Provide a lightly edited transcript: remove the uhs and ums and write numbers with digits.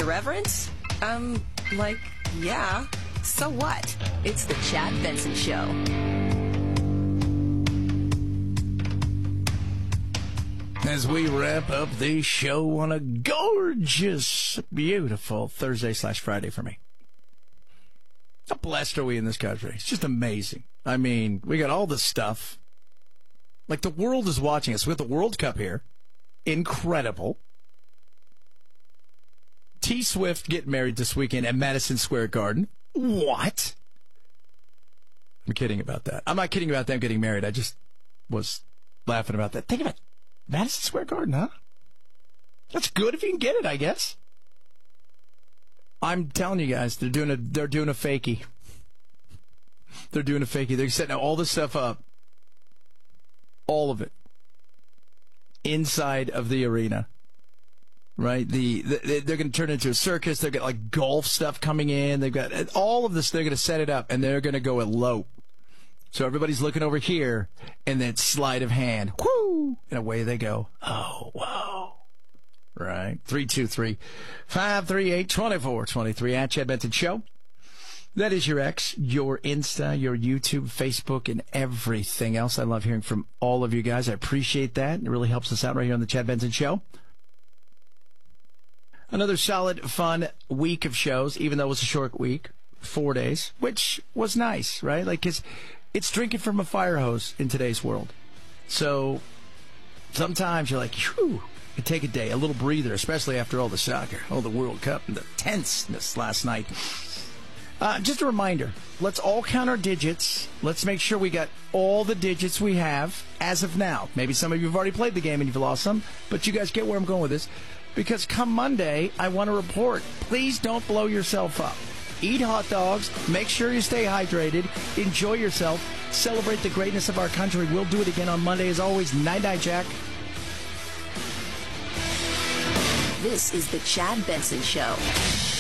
Irreverence? Yeah. So what? It's the Chad Benson Show. As we wrap up the show on a gorgeous, beautiful Thursday/Friday for me. How blessed are we in this country? It's just amazing. I mean, we got all this stuff. Like, the world is watching us. We got the World Cup here. Incredible. T. Swift getting married this weekend at Madison Square Garden. What? I'm kidding about that. I'm not kidding about them getting married. I just was laughing about that. Think about it. Madison Square Garden, huh? That's good if you can get it, I guess. I'm telling you guys, they're doing a fakie. They're doing a fakie. They're setting all this stuff up. All of it. Inside of the arena. Right? They're going to turn it into a circus. They've got like golf stuff coming in. They've got all of this. They're going to set it up, and they're going to go elope. So everybody's looking over here, and then sleight of hand. Whoo! And away they go. Oh, wow. Right. 323-538-2423 at Chad Benson Show. That is your X, your Insta, your YouTube, Facebook, and everything else. I love hearing from all of you guys. I appreciate that. It really helps us out right here on the Chad Benson Show. Another solid, fun week of shows, even though it was a short week, 4 days, which was nice, right? Like, it's drinking from a fire hose in today's world. So sometimes you're like, whew, you take a day, a little breather, especially after all the soccer, all the World Cup, and the tenseness last night. Just a reminder, let's all count our digits. Let's make sure we got all the digits we have as of now. Maybe some of you have already played the game and you've lost some, but you guys get where I'm going with this. Because come Monday, I want to report, please don't blow yourself up. Eat hot dogs, make sure you stay hydrated, enjoy yourself, celebrate the greatness of our country. We'll do it again on Monday. As always, night-night, Jack. This is the Chad Benson Show.